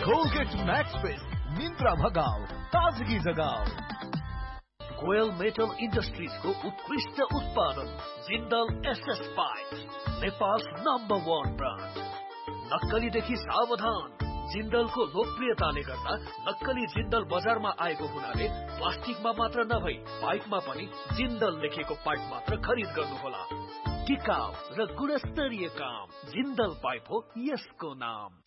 Colgate max fresh Myntra भगाऊ ताजगी जगाऊ। Goyal metal industries को उत्कृष्ट उत्पादन Jindal SS pipe, Nepal number 1 brand. नक्कलीदेखि सावधान। जिन्दलको लोकप्रियताले गर्दा नक्कली जिन्दल बजारमा आएको हुनाले प्लास्टिकमा मात्र नभई पाइपमा पनि जिन्दल लेखेको पाइप मात्र खरिद गर्नुहोला। टिकाउ र गुणस्तरीय काम जिन्दल पाइप हो यसको नाम।